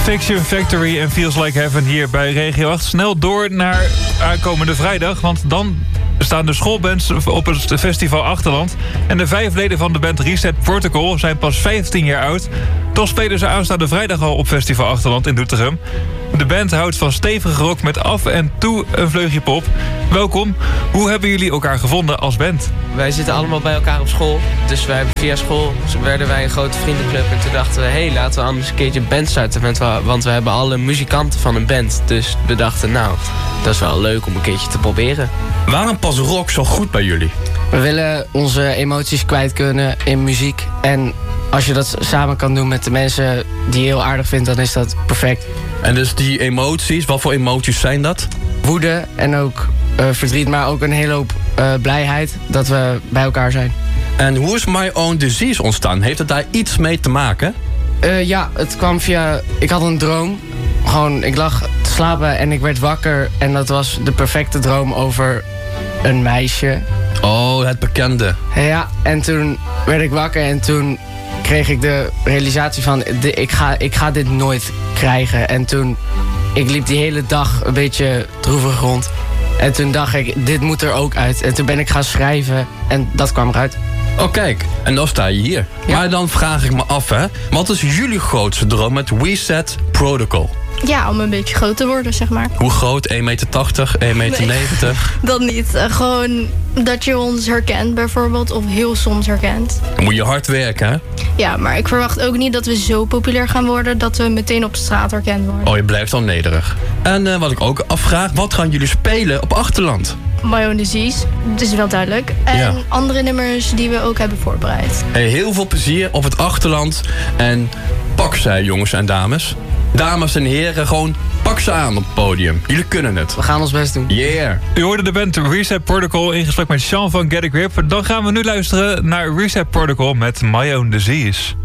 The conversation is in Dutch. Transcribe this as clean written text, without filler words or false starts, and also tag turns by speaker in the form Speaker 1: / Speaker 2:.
Speaker 1: Fiction Factory en Feels Like Heaven hier bij Regio 8. Snel door naar aankomende vrijdag, want dan staan de schoolbands op het festival Achterland. En de 5 leden van de band Reset Protocol zijn pas 15 jaar oud. Toch spelen ze aanstaande vrijdag al op festival Achterland in Doetinchem. De band houdt van stevige rock met af en toe een vleugje pop. Welkom. Hoe hebben jullie elkaar gevonden als band?
Speaker 2: Wij zitten allemaal bij elkaar op school. Dus wij hebben via school werden wij een grote vriendenclub. En toen dachten we, laten we anders een keertje een band starten. Want we hebben alle muzikanten van een band. Dus we dachten, nou, dat is wel leuk om een keertje te proberen.
Speaker 3: Waarom past rock zo goed bij jullie?
Speaker 4: We willen onze emoties kwijt kunnen in muziek. En als je dat samen kan doen met de mensen die je heel aardig vindt, dan is dat perfect.
Speaker 3: En dus die emoties, wat voor emoties zijn dat?
Speaker 4: Woede en ook verdriet, maar ook een hele hoop blijheid dat we bij elkaar zijn.
Speaker 3: En hoe is My Own Disease ontstaan? Heeft het daar iets mee te maken?
Speaker 4: Ja, het kwam via... Ik had een droom. Gewoon, ik lag te slapen en ik werd wakker. En dat was de perfecte droom over een meisje.
Speaker 3: Oh, het bekende.
Speaker 4: Ja, en toen werd ik wakker en toen kreeg ik de realisatie van... Ik ga dit nooit krijgen. En toen... Ik liep die hele dag een beetje droevig rond. En toen dacht ik, dit moet er ook uit. En toen ben ik gaan schrijven en dat kwam eruit.
Speaker 3: Oh kijk, en dan sta je hier. Ja. Maar dan vraag ik me af, wat is jullie grootste droom met Reset Protocol?
Speaker 5: Ja, om een beetje groot te worden, zeg maar.
Speaker 3: Hoe groot? 1,80 meter, 1,90 meter? Nee,
Speaker 5: dat niet. Gewoon dat je ons herkent bijvoorbeeld, of heel soms herkent.
Speaker 3: Dan moet je hard werken, hè?
Speaker 5: Ja, maar ik verwacht ook niet dat we zo populair gaan worden dat we meteen op straat herkend worden.
Speaker 3: Oh, je blijft al nederig. En wat ik ook afvraag, wat gaan jullie spelen op Achterland?
Speaker 5: My Own Disease, dat is wel duidelijk. En andere nummers die we ook hebben voorbereid.
Speaker 3: Hey, heel veel plezier op het Achterland. En pak zij, jongens en dames. Dames en heren, gewoon pak ze aan op het podium. Jullie kunnen het.
Speaker 4: We gaan ons best doen.
Speaker 3: Yeah.
Speaker 1: U hoorde de band Reset Protocol in gesprek met Sean van Get a Grip. Dan gaan we nu luisteren naar Reset Protocol met My Own Disease.